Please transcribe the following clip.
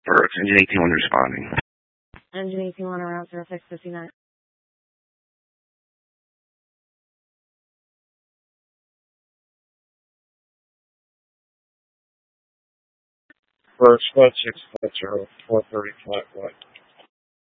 Burks, engine 18-1 responding. Engine 18-1 around 0659. Burks, flight 640, 430 flight right.